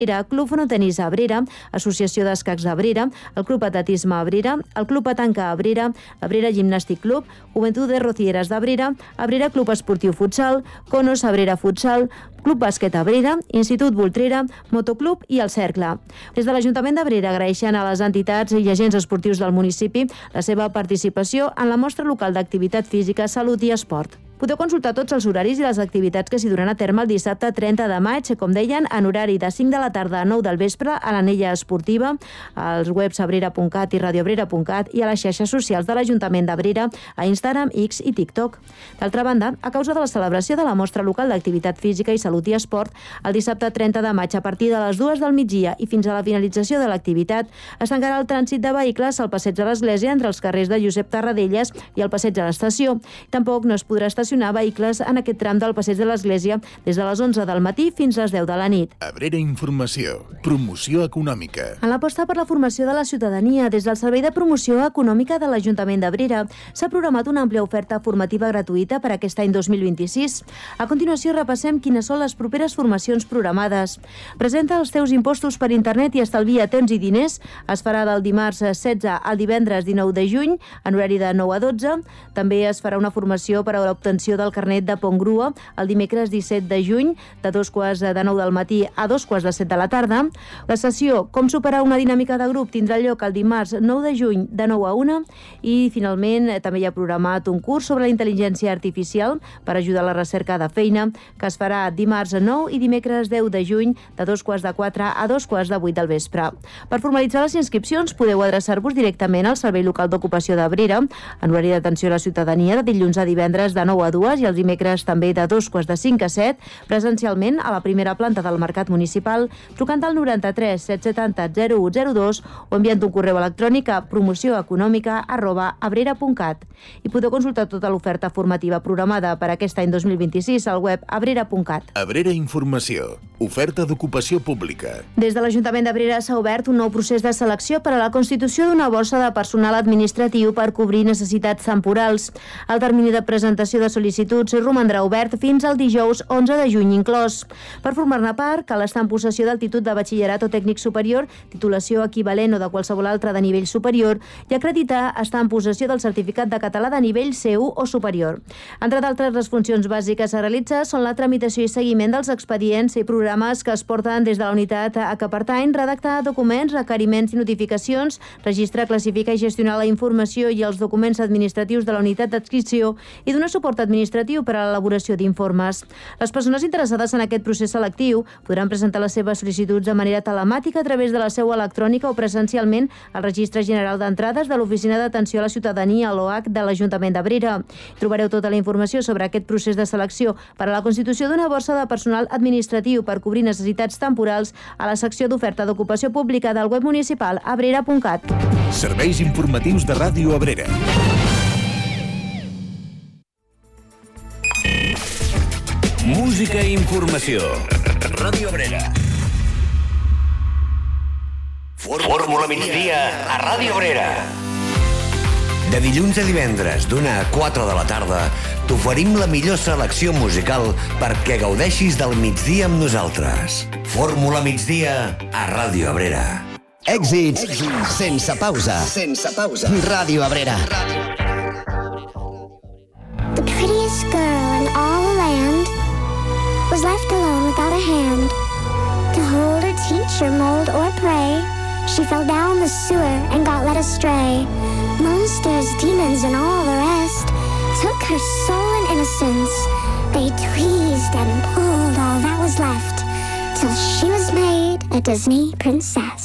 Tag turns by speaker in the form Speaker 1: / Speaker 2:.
Speaker 1: Club Frontenis Abrera, Associació d'Escacs Abrera, el Club Atletisme Abrera, el Club Petanca Abrera, Abrera Gimnàstic Club, Juventud de Rocieres d'Abrera, Abrera Club Esportiu Futsal, Conos Abrera Futsal, Club Bàsquet Abrera, Institut Voltrera, Motoclub i el Cercle. Des de l'Ajuntament d'Abrera agraeixen a les entitats i agents esportius del municipi la seva participació en la mostra local d'activitat física, salut i esport. Podeu consultar tots els horaris i les activitats que s'hi duran a terme el dissabte 30 de maig, com deien, en horari de 5 de la tarda a 9 del vespre a l'Anella Esportiva, als webs abrera.cat i radioabrera.cat i a les xarxes socials de l'Ajuntament d'Abrera, a Instagram, X i TikTok. D'altra banda, a causa de la celebració de la mostra local d'activitat física i salut i esport, el dissabte 30 de maig a partir de les 2 del migdia i fins a la finalització de l'activitat, es tancarà el trànsit de vehicles al passeig de l'Església entre els carrers de Josep Tarradellas i el passeig de l'Estació. Tampoc no es podrà estacionar vehicles en aquest tram del passeig de l'Església des de les 11 del matí fins a les 10 de la nit.
Speaker 2: Abrera Informació. Promoció econòmica.
Speaker 1: En l'aposta per la formació de la ciutadania, des del Servei de Promoció Econòmica de l'Ajuntament d'Abrera, s'ha programat una àmplia oferta formativa gratuïta per aquest any 2026. A continuació, repassem quines són les properes formacions programades. Presenta els teus impostos per internet i estalvia temps i diners. Es farà del dimarts 16 al divendres 19 de juny, en horari de 9 a 12. També es farà una formació per a l'obtenció del carnet de pont grua el dimecres 17 de juny, de 2:45 del matí a 2:45 de la tarda. La sessió Com superar una dinàmica de grup tindrà lloc el dimarts 9 de juny de 9 a 1 i, finalment, també hi ha programat un curs sobre la intel·ligència artificial per ajudar a la recerca de feina, que es farà dimarts 9 i dimecres 10 de juny, de 2:45 a 2:45 del vespre. Per formalitzar les inscripcions, podeu adreçar-vos directament al Servei Local d'Ocupació d'Abrera, en horari d'atenció a la ciutadania, de dilluns a divendres de 9 a 2 i els dimecres també de 2:45 a 7, presencialment a la primera planta del Mercat Municipal, trucant al 93 770 0102 o enviant un correu electrònic a promocioeconòmica@abrera.cat. I podeu consultar tota l'oferta formativa programada per aquest any 2026 al web abrera.cat.
Speaker 2: Abrera Informació. Oferta d'ocupació pública.
Speaker 1: Des de l'Ajuntament d'Abrera s'ha obert un nou procés de selecció per a la constitució d'una borsa de personal administratiu per cobrir necessitats temporals. El termini de presentació de sol·licituds romandrà obert fins al dijous 11 de juny inclòs. Per formar-ne part, cal estar en possessió del títol de batxillerat o tècnic superior, titulació equivalent o de qualsevol altra de nivell superior, i acreditar estar en possessió del certificat de català de nivell C1 o superior. Entre d'altres, les funcions bàsiques a realitzar són la tramitació i seguiment dels expedients i programes que es porten des de la unitat a què pertany, redactar documents, requeriments i notificacions, registrar, classificar i gestionar la informació i els documents administratius de la unitat d'adscripció i donar suport administratiu per a l'elaboració d'informes. Les persones interessades en aquest procés selectiu podran presentar les seves sol·licituds de manera telemàtica a través de la seu electrònica o presencialment al Registre General d'Entrades de l'Oficina d'Atenció a la Ciutadania, l'OAC, de l'Ajuntament d'Abrera. Trobareu tota la informació sobre aquest procés de selecció per a la constitució d'una borsa de personal administratiu per cobrir necessitats temporals a la secció d'oferta d'ocupació pública del web municipal abrera.cat.
Speaker 2: Serveis informatius de Ràdio Abrera.
Speaker 3: Música i informació. Ràdio Abrera. Fórmula migdia a Ràdio Abrera. De dilluns a divendres, d'una a 4 de la tarda, t'oferim la millor selecció musical perquè gaudeixis del migdia amb nosaltres. Fórmula migdia a Ràdio Abrera.
Speaker 4: Èxits sense pausa. Ràdio Abrera.
Speaker 5: The prettiest girl in all the land was left alone without a hand to hold or teach or mold or pray. She fell down the sewer and got led astray. Monsters, demons, and all the rest took her soul and innocence. They tweezed and pulled all that was left till she was made a Disney princess.